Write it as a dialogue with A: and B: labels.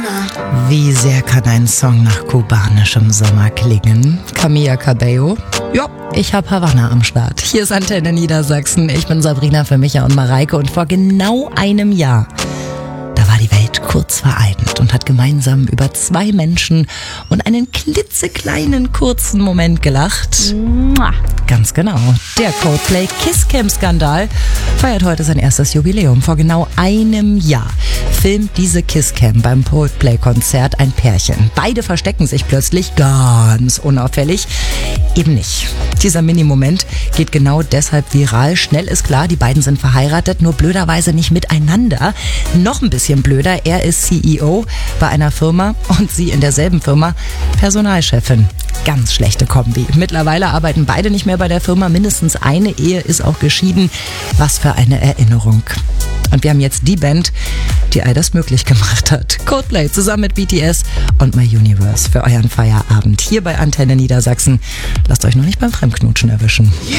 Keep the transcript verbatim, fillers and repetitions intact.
A: Havana.
B: Wie sehr kann ein Song nach kubanischem Sommer klingen? Camila Cabello. Ja, ich hab Havanna am Start. Hier ist Antenne Niedersachsen. Ich bin Sabrina für Micha und Mareike und vor genau einem Jahr, da war die Welt kurz vereint und hat gemeinsam über zwei Menschen und einen klitzekleinen kurzen Moment gelacht.
A: Mua.
B: Ganz genau. Der Coldplay Kiss Cam Skandal feiert heute sein erstes Jubiläum. Vor genau einem Jahr filmt diese Kiss Cam beim Coldplay Konzert ein Pärchen. Beide verstecken sich plötzlich ganz unauffällig. Eben nicht. Dieser Mini-Moment geht genau deshalb viral. Schnell ist klar, die beiden sind verheiratet, nur blöderweise nicht miteinander. Noch ein bisschen blöder, er ist C E O bei einer Firma und sie in derselben Firma Personalchefin. Ganz schlechte Kombi. Mittlerweile arbeiten beide nicht mehr bei der Firma. Mindestens eine Ehe ist auch geschieden. Was für eine Erinnerung. Und wir haben jetzt die Band, die all das möglich gemacht hat. Coldplay zusammen mit B T S und My Universe für euren Feierabend hier bei Antenne Niedersachsen. Lasst euch noch nicht beim Fremdknutschen erwischen.
A: Yeah.